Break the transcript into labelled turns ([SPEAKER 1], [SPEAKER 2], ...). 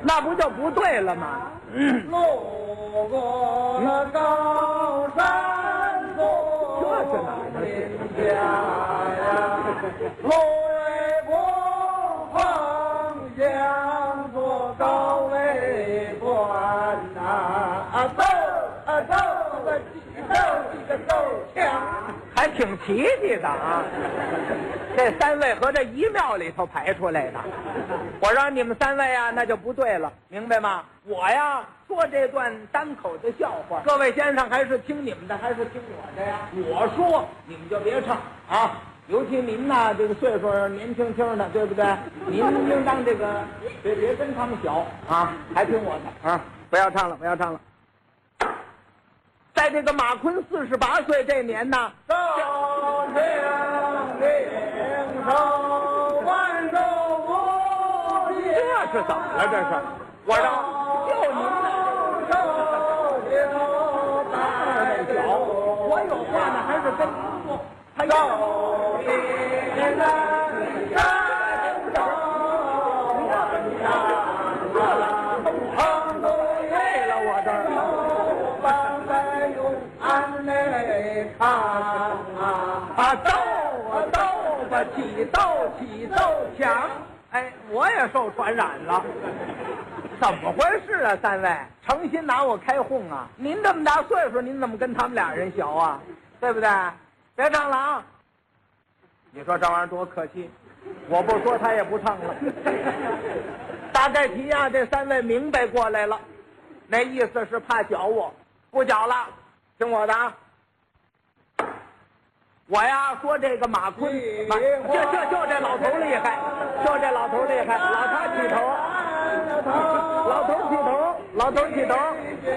[SPEAKER 1] 那不就不对了吗？
[SPEAKER 2] 路过了高山峰，
[SPEAKER 1] 这是哪儿的
[SPEAKER 2] 林家呀？路为国方向做高为官呐，斗个几个斗枪，
[SPEAKER 1] 还挺奇迹的啊！这三位和这一庙里头排出来的，我让你们三位啊，那就不对了，明白吗？我呀说这段单口的笑话，各位先生还是听你们的，还是听我的呀？我说你们就别唱啊，尤其您呐，这个岁数年轻轻的，对不对？您应当这个别跟他们小啊，还听我的啊！不要唱了，不要唱了。在这个马坤48岁这年呢，
[SPEAKER 2] 少天领手万寿无疆，
[SPEAKER 1] 这是怎么了？这是我让就您那小，我有话呢，还是跟您说。他
[SPEAKER 2] 少年人山上，
[SPEAKER 1] 累了我这儿。
[SPEAKER 2] 方在用安内看
[SPEAKER 1] 啊，斗吧，起斗抢！哎，我也受传染了，怎么回事啊？三位诚心拿我开哄啊？您这么大岁数，您怎么跟他们俩人学啊？对不对？别唱了啊！你说这玩意儿多可惜，我不说他也不唱了。大概题啊，这三位明白过来了，那意思是怕搅我，不搅了，听我的啊！我呀说这个马坤，就这老头厉害，就这老头厉害，老他起头。